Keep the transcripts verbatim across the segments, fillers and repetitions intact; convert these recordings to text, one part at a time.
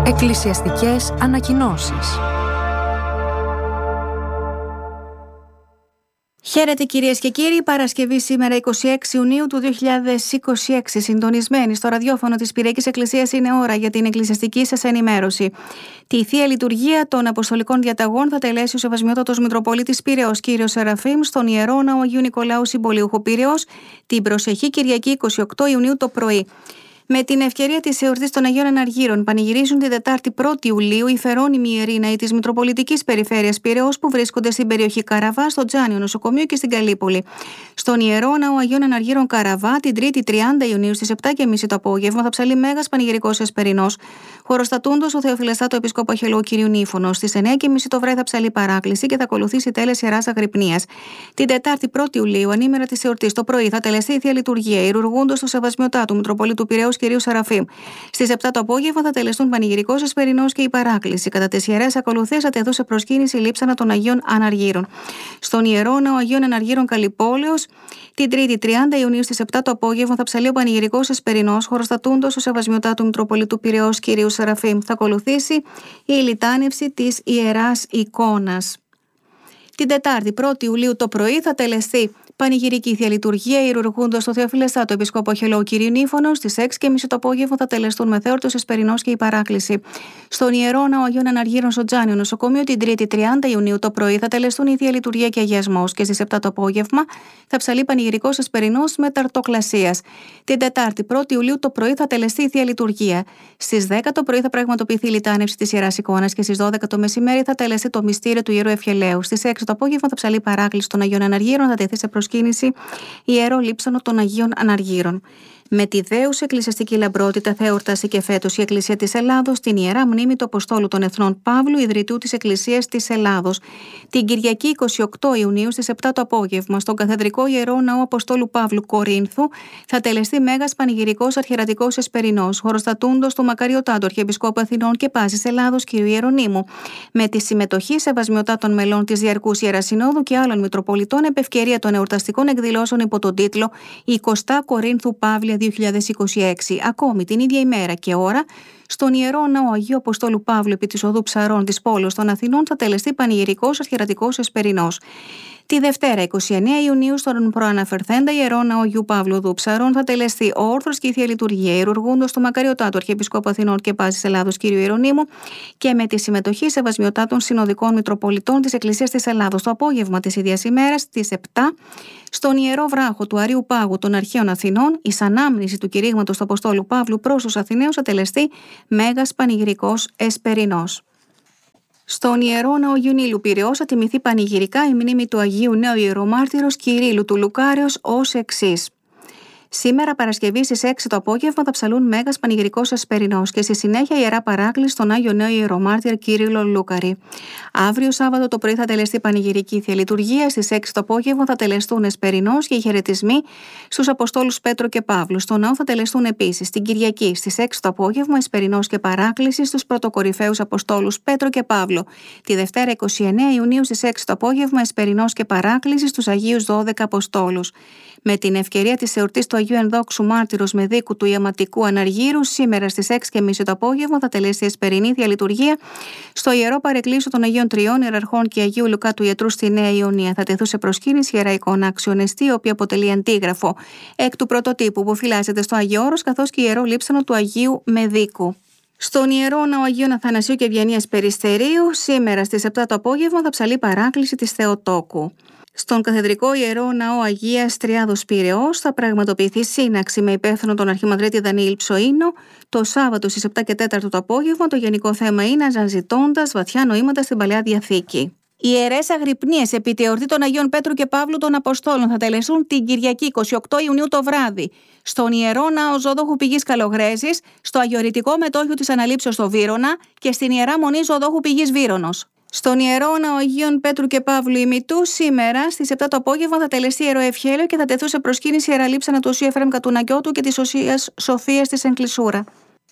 Εκκλησιαστικές ανακοινώσεις. Χαίρετε κυρίες και κύριοι, Παρασκευή σήμερα εικοστή έκτη Ιουνίου του δύο χιλιάδες είκοσι έξι, συντονισμένοι στο ραδιόφωνο της Πυριακής Εκκλησίας, είναι ώρα για την εκκλησιαστική σας ενημέρωση. Τη Θεία Λειτουργία των Αποστολικών Διαταγών θα τελέσει ο Σεβασμιότατος Μητροπολίτης Πειραιώς κ. Σεραφείμ στον Ιερό Ναό Αγίου Νικολάου Συμπολιούχου Πειραιώς την προσεχή Κυριακή εικοστή όγδοη Ιουνίου το πρωί. Με την ευκαιρία της εορτής των Αγίων Αναργύρων, πανηγυρίζουν την Τετάρτη πρώτη Ιουλίου οι φερόνιμοι ιερήναοι της Μητροπολιτικής Περιφέρειας Πειραιώς που βρίσκονται στην περιοχή Καραβά, στο Τζάνιο Νοσοκομείο και στην Καλύπολη. Στον Ιερό Ναό Αγίων Αναργύρων Καραβά, την Τρίτη τριάντα Ιουνίου στις επτά και μισή το απόγευμα, θα ψαλεί μέγας πανηγυρικός εσπερινός. Χωροστατούντος ο Θεοφυλεστάτο Επισκόπο Αγγελού κ. Νήφωνος. Στις εννιά και μισή το βράδυ θα ψαλεί παράκληση και θα ακολουθήσει τέλεση Ιεράς Αγρυπνίας. Την Τετάρτη πρώτη Ιουλίου, ανήμερα της εορτής, το πρωί θα τελεστεί η Θεία Λειτουργία, ιερουργούντος του Σεβασμιωτάτου Μητροπολίτου Πειραιώς κ. Σεραφείμ. Στις επτά το απόγευμα θα τελεστούν πανηγυρικός εσπερινός και η παράκληση. Κατά τις ιερές ακολουθίες θα τεθούν σε προσκύνηση η λείψανα των Αγίων Αναργύρων. Στον Ιερό Ναό Αγίων Αναργύρων Καλυπόλεως, την Τρίτη τριάντα Ιουνίου στις επτά το απόγευμα θα ψαλεί ο πανηγυρικός εσπερινός, χωροστατούντος ο Σεβασμιωτάτου Μητροπολίτου Πειραιώς κ. Σεραφείμ. Θα ακολουθήσει η λιτάνευση της Ιεράς Εικόνας. Την Τετάρτη πρώτη Ιουλίου το πρωί θα τελεστεί πανηγυρική Θεία Λειτουργία, ιερουργούντος το Θεοφυλεστάτο Επισκόπο Αγγελού κ. Νήφωνος. Στις έξι και μισή το απόγευμα θα τελεστούν μεθέωρτος εσπερινός και η παράκληση. Στον Ιερό Ναό Αγίων Αναργύρων στο Τζάνιο Νοσοκομείο, την Τρίτη τριάντα Ιουνίου το πρωί θα τελεστούν η Θεία Λειτουργία και αγιασμός και στις επτά το απόγευμα θα ψαλεί πανηγυρικός εσπερινός με ταρτοκλασίας. Την Τετάρτη πρώτη Ιουλίου το πρωί θα τελεστεί η Θεία Λειτουργία. Στις δέκα το πρωί θα πραγματοποιηθεί η λιτάνευση της Ιεράς Εικόνας και στις δώδεκα το μεσημέρι θα τελεστεί το μυστήριο του Ιερού Ευχελαίου. Στις έξι το απόγευμα θα ψαλεί παράκληση των Αγίων Αναργύρων, θα τεθεί σε προσκύνηση Ιερό Λείψανο των Αγίων Αναργύρων. Με τη δέουσα εκκλησιαστική λαμπρότητα θα εορτάσει και φέτος η Εκκλησία της Ελλάδος την Ιερά Μνήμη του Αποστόλου των Εθνών Παύλου, ιδρυτού της Εκκλησίας της Ελλάδος. Την Κυριακή εικοστή όγδοη Ιουνίου στις επτά το απόγευμα, στον Καθεδρικό Ιερό Ναό Αποστόλου Παύλου Κορίνθου, θα τελεστεί μέγας πανηγυρικός αρχιερατικός εσπερινός, χωροστατούντος του Μακαριωτάτου Αρχιεπισκόπου Αθηνών και Πάσης Ελλάδος κ. Ιερονύμου, με τη συμμετοχή σεβασμιωτάτων μελών της Διαρκούς Ιεράς Συνόδου και άλλων Μητροπολιτών επ' ευκαιρία των εορταστικών εκδηλώσεων υπό τον τίτλο «εικοστά Κορίνθου Παύλια δύο χιλιάδες είκοσι έξι». Ακόμη την ίδια ημέρα και ώρα, στον Ιερό Ναό Αγίου Αποστόλου Παύλου επί της Οδού Ψαρών της πόλεως των Αθηνών θα τελεστεί πανηγυρικός αρχιερατικός εσπερινός. Τη Δευτέρα εικοστή ενάτη Ιουνίου στον προαναφερθέντα Ιερό Ναό Αγίου Παύλου Οδού Ψαρών θα τελεστεί ο όρθρος και η Θεία Λειτουργία, ιερουργούντος του Μακαριωτάτου Αρχιεπισκόπου Αθηνών και Πάσης Ελλάδος κ. Ιερονύμου και με τη συμμετοχή σεβασμιωτάτων συνοδικών Μητροπολιτών της Εκκλησίας της Ελλάδος. Το απόγευμα της ίδιας ημέρας στις επτά, στον Ιερό Βράχο του Αρείου Πάγου των Αρχαίων Αθηνών, εις ανάμνηση του κηρύγματος του Αποστόλου Παύλου προς τους Αθηναίους θα τελεστεί μέγας πανηγυρικός εσπερινός. Στον Ιερό Ναό Γιουνίλου Πειραιώς θα τιμηθεί πανηγυρικά η μνήμη του Αγίου Νέου Ιερομάρτυρος Κυρίλλου του Λουκάρεως ως εξής. Σήμερα Παρασκευή στις έξι το απόγευμα θα ψαλούν μέγας πανηγυρικός εσπερινός και στη συνέχεια ιερά παράκληση στον Άγιο Νέο Ιερομάρτυρα Κύριλλο Λούκαρη. Αύριο Σάββατο το πρωί θα τελεστεί πανηγυρική Θεία Λειτουργία, στις έξι το απόγευμα θα τελεστούν εσπερινός και οι χαιρετισμοί στους Αποστόλους Πέτρο και Παύλου. Στο ναό θα τελεστούν επίσης την Κυριακή στις έξι το απόγευμα εσπερινός και παράκληση στους πρωτοκορυφαίους Αποστόλους Πέτρο και Παύλου. Τη Δευτέρα εικοστή ενάτη Ιουνίου στις έξι το απόγευμα εσπερινός και παράκληση στους Αγίους δώδεκα Αποστόλους. Με την ευκαιρία της εορτής του Αγίου Ενδόξου Μάρτυρος με δίκου του Ιαματικού Αναργύρου, σήμερα στις έξι και μισή το απόγευμα θα τελέσει εσπερινή Θεία Λειτουργία στο Ιερό Παρεκκλήσιο των Αγίων Τριών Ιεραρχών και Αγίου Λουκά του Ιατρού στη Νέα Ιωνία. Θα τεθούν σε προσκύνηση Ιερά Εικόνα αξιονεστή, η οποία αποτελεί αντίγραφο εκ του πρωτοτύπου που φυλάσσεται στο Άγιο Όρος, καθώς και ιερό λείψανο του Αγίου Μεδίκου. Στον Ιερό Ναό Αγίων Αθανασίου και Ευγενίας Περιστερίου, σήμερα στις επτά το απόγευμα θα ψαλεί παράκληση της Θεοτόκου. Στον Καθεδρικό Ιερό Ναό Αγίας Τριάδος Πειραιώς θα πραγματοποιηθεί σύναξη με υπεύθυνο τον Αρχιμανδρίτη Δανιήλ Ψοΐνο το Σάββατο στις επτά και τέσσερα το απόγευμα. Το γενικό θέμα είναι αναζητώντας βαθιά νοήματα στην Παλαιά Διαθήκη. Οι ιερές αγρυπνίες επί τη εορτή των Αγίων Πέτρου και Παύλου των Αποστόλων θα τελεστούν την Κυριακή εικοστή όγδοη Ιουνίου το βράδυ στον Ιερό Ναό Ζωοδόχου Πηγής Καλογρέζης, στο Αγιορητικό Μετόχιο της Αναλήψεως στο Βύρωνα και στην Ιερά Μονή Ζωοδόχου Πηγής Βύρωνος. Στον Ιερό Ναό Αγίων Πέτρου και Παύλου ημιτού, σήμερα στις επτά το απόγευμα θα τελεστεί Ιερό Ευχέλαιο και θα τεθούν σε προσκύνηση Ιερά Λείψανα του Οσίου Εφραίμ Κατουνακιώτου και της Οσίας Σοφίας της Εν Κλεισούρα.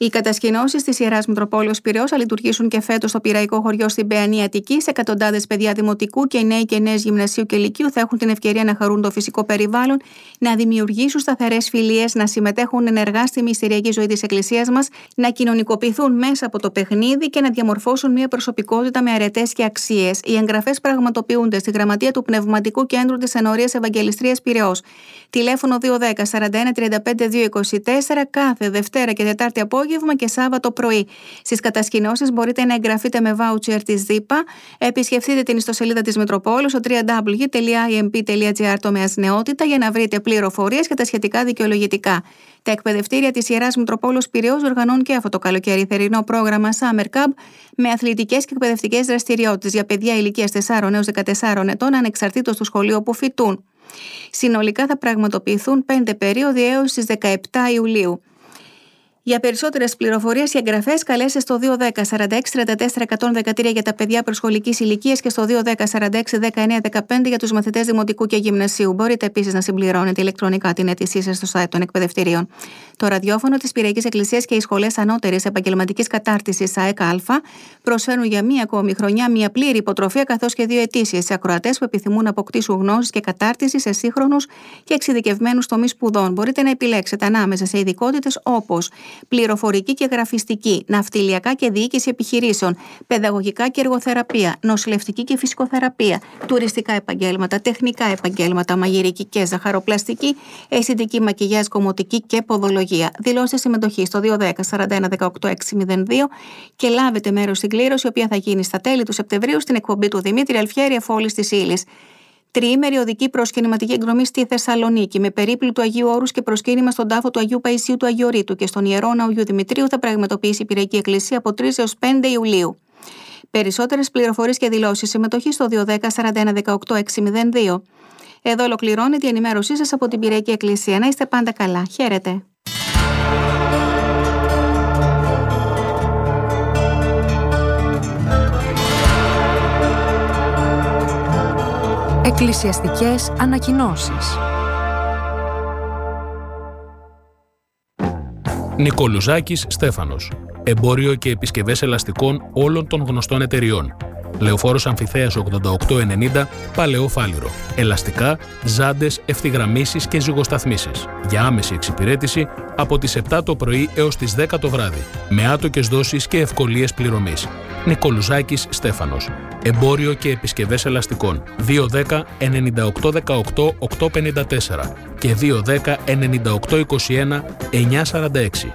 Οι κατασκηνώσεις της Ιεράς Μητροπόλεως Πειραιώς θα λειτουργήσουν και φέτος στο Πειραϊκό χωριό στην Παιανή Αττικής. Εκατοντάδες παιδιά δημοτικού και νέοι και νέες γυμνασίου και λυκείου θα έχουν την ευκαιρία να χαρούν το φυσικό περιβάλλον, να δημιουργήσουν σταθερές φιλίες, να συμμετέχουν ενεργά στη μυστηριακή ζωή της Εκκλησίας μας, να κοινωνικοποιηθούν μέσα από το παιχνίδι και να διαμορφώσουν μια προσωπικότητα με αρετές και αξίες. Οι εγγραφές πραγματοποιούνται στη Γραμματεία του Πνευματικού Κέντρου της Ενορίας Ευαγγελιστρίας Πειραιώς. Τηλέφωνο δύο ένα μηδέν σαράντα ένα τριάντα πέντε δύο είκοσι τέσσερα κάθε Δευτέρα και Τετάρτη απόγευμα και Σάββατο πρωί. Στις κατασκηνώσεις μπορείτε να εγγραφείτε με βάουτσερ της ΔΥΠΑ. Επισκεφτείτε την ιστοσελίδα της Μητροπόλεως στο double-u double-u double-u τελεία άι εμ πι τελεία τζι άρ τομέας νεότητα για να βρείτε πληροφορίες και τα σχετικά δικαιολογητικά. Τα εκπαιδευτήρια της Ιεράς Μητροπόλεως Πειραιώς οργανώνουν και αυτό το καλοκαίρι θερινό πρόγραμμα Summer Camp με αθλητικές και εκπαιδευτικές δραστηριότητες για παιδιά ηλικίας τεσσάρων έως δεκατεσσάρων ετών ανεξαρτήτως του σχολείου όπου φοιτούν. Συνολικά θα πραγματοποιηθούν πέντε περίοδοι έως τις δεκαεπτά Ιουλίου. Για περισσότερες πληροφορίες και εγγραφές καλέστε στο δύο ένα μηδέν σαράντα έξι τριάντα τέσσερα εκατόν δεκατρία για τα παιδιά προσχολικής ηλικίας και στο δύο ένα μηδέν σαράντα έξι δεκαεννέα δεκαπέντε για τους μαθητές δημοτικού και γυμνασίου. Μπορείτε επίσης να συμπληρώνετε ηλεκτρονικά την αίτησή σας στο site των εκπαιδευτηρίων. Το ραδιόφωνο της Πειραϊκής Εκκλησίας και οι σχολές ανώτερης επαγγελματικής κατάρτισης ΑΕΚ Α προσφέρουν για μία ακόμη χρονιά μία πλήρη υποτροφία καθώς και δύο ετήσιες σε ακροατές που επιθυμούν να αποκτήσουν γνώσεις και κατάρτιση σε σύγχρονους και εξειδικευμένους τομείς σπουδών. Μπορείτε να επιλέξετε ανάμεσα σε ειδικότητες όπως πληροφορική και γραφιστική, ναυτιλιακά και διοίκηση επιχειρήσεων, παιδαγωγικά και εργοθεραπεία, νοσηλευτική και φυσικοθεραπεία, τουριστικά επαγγέλματα, τεχνικά επαγγέλματα, μαγειρική και ζαχαροπλαστική, αισθητική μακιγιάζ, κομμωτική και ποδολογία. Δηλώστε συμμετοχή στο δύο ένα μηδέν σαράντα ένα δεκαοκτώ έξι μηδέν δύο και λάβετε μέρος στην κλήρωση, η οποία θα γίνει στα τέλη του Σεπτεμβρίου στην εκπομπή του Δημήτρη Αλφιέρη Εφόλης της Ύλης. Τριήμερη οδική προσκυνηματική εκδρομή στη Θεσσαλονίκη με περίπλου του Αγίου Όρους και προσκύνημα στον τάφο του Αγίου Παϊσίου του Αγιορείτου και στον Ιερό Ναό Αγίου Δημητρίου θα πραγματοποιήσει η Πειραϊκή Εκκλησία από τρεις έως πέντε Ιουλίου. Περισσότερες πληροφορίες και δηλώσεις συμμετοχή στο δύο ένα μηδέν σαράντα ένα δεκαοκτώ έξι μηδέν δύο. Εδώ ολοκληρώνεται η ενημέρωσή σας από την Πειραϊκή Εκκλησία. Να είστε πάντα καλά. Χαίρετε. Εκκλησιαστικές ανακοινώσεις. Νικολουζάκης Στέφανος. Εμπόριο και επισκευές ελαστικών όλων των γνωστών εταιριών. Λεωφόρος Αμφιθέας ογδόντα οκτώ ενενήντα, Παλαιό Φάληρο. Ελαστικά, ζάντες, ευθυγραμμίσεις και ζυγοσταθμίσεις. Για άμεση εξυπηρέτηση από τις επτά το πρωί έως τις δέκα το βράδυ. Με άτοκες δόσεις και ευκολίες πληρωμής. Νικολουζάκης Στέφανος. Εμπόριο και επισκευές ελαστικών. δύο ένα μηδέν εννιά οκτώ δεκαοκτώ οκτακόσια πενήντα τέσσερα και δύο ένα μηδέν εννιά οκτώ είκοσι ένα εννιακόσια σαράντα έξι.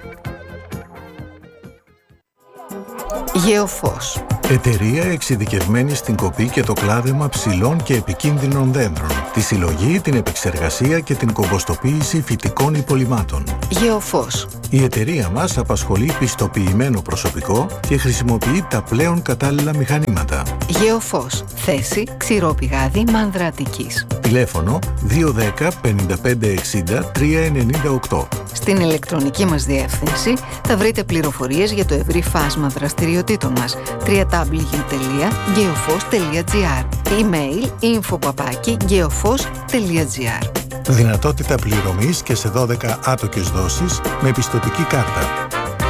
Γεωφός. Εταιρεία εξειδικευμένη στην κοπή και το κλάδεμα ψηλών και επικίνδυνων δέντρων, τη συλλογή, την επεξεργασία και την κομποστοποίηση φυτικών υπολειμμάτων. Γεωφός. Η εταιρεία μας απασχολεί πιστοποιημένο προσωπικό και χρησιμοποιεί τα πλέον κατάλληλα μηχανήματα. Γεωφός. Θέση Ξηρόπηγάδι Μάνδρα Αττικής. Τηλέφωνο δύο ένα μηδέν πενήντα πέντε εξήντα τρία ενενήντα οκτώ. Στην ηλεκτρονική μας διεύθυνση θα βρείτε πληροφορίες για το ευρύ φάσμα δραστηριοτήτων μας double-u double-u double-u τελεία geofos τελεία τζι άρ. Email info παπάκι geofos τελεία τζι άρ. Δυνατότητα πληρωμής και σε δώδεκα άτοκες δόσεις με πιστωτική κάρτα.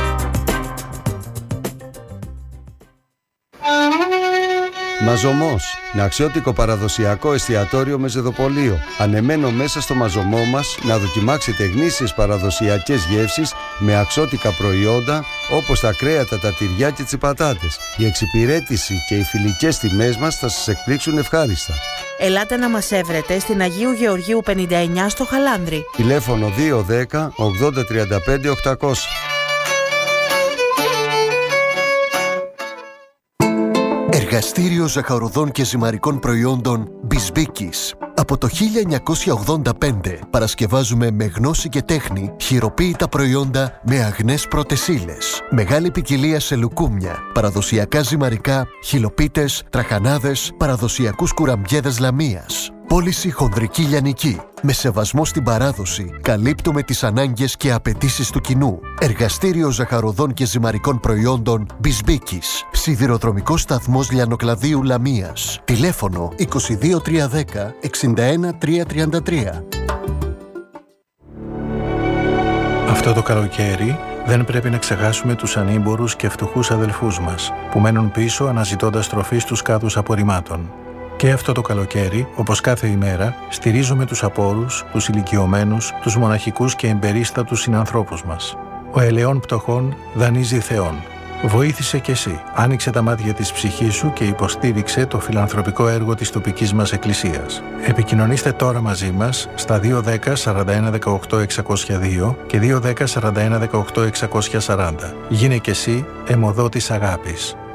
Μαζωμός. Ναξιώτικο παραδοσιακό εστιατόριο με ζεδοπολείο. Ανεμένο μέσα στο μαζωμό μας να δοκιμάξετε γνήσιες παραδοσιακές γεύσεις με αξιώτικα προϊόντα όπως τα κρέατα, τα τυριά και τις πατάτες. Η εξυπηρέτηση και οι φιλικές τιμές μας θα σας εκπλήξουν ευχάριστα. Ελάτε να μας έβρετε στην Αγίου Γεωργίου πενήντα εννιά στο Χαλάνδρι. Τηλέφωνο δύο ένα μηδέν ογδόντα τριάντα πέντε οκτακόσια. Εργαστήριο ζαχαροδών και ζυμαρικών προϊόντων Μπισμπίκης. Από το χίλια εννιακόσια ογδόντα πέντε παρασκευάζουμε με γνώση και τέχνη χειροποίητα προϊόντα με αγνές πρώτες ύλες. Μεγάλη ποικιλία σε λουκούμια, παραδοσιακά ζυμαρικά, χυλοπίτες, τραχανάδες, παραδοσιακούς κουραμπιέδες λαμίας. Πώληση χονδρική λιανική. Με σεβασμό στην παράδοση, καλύπτουμε τις ανάγκες και απαιτήσεις του κοινού. Εργαστήριο ζαχαροδών και ζυμαρικών προϊόντων Μπισμπίκης. Σιδηροδρομικός σταθμός Λιανοκλαδίου Λαμίας. Τηλέφωνο είκοσι δύο τριακόσια δέκα εξήντα ένα τριακόσια τριάντα τρία. Αυτό το καλοκαίρι Δεν πρέπει να ξεχάσουμε τους ανήμπορους και φτωχούς αδελφούς μας, που μένουν πίσω αναζητώντας τροφή στους κάδους απορριμμάτων. Και αυτό το καλοκαίρι, όπως κάθε ημέρα, στηρίζουμε τους απόρους, τους ηλικιωμένους, τους μοναχικούς και εμπερίστατους συνανθρώπους μας. Ο ελαιών πτωχών δανείζει Θεόν. Βοήθησε κι εσύ, άνοιξε τα μάτια της ψυχής σου και υποστήριξε το φιλανθρωπικό έργο της τοπικής μας εκκλησίας. Επικοινωνήστε τώρα μαζί μας στα δύο ένα μηδέν σαράντα ένα δεκαοκτώ εξακόσια δύο και δύο ένα μηδέν σαράντα ένα δεκαοκτώ εξακόσια σαράντα. Γίνε κι εσύ αιμοδότης αγάπης.